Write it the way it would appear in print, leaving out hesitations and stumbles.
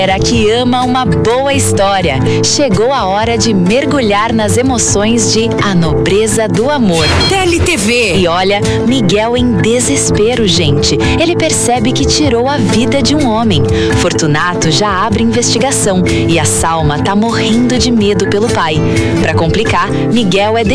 Era que ama uma boa história. Chegou a hora de mergulhar nas emoções de A Nobreza do Amor. TeleTV. E olha, Miguel em desespero, gente. Ele percebe que tirou a vida de um homem. Fortunato já abre investigação e a Salma tá morrendo de medo pelo pai. Pra complicar, Miguel é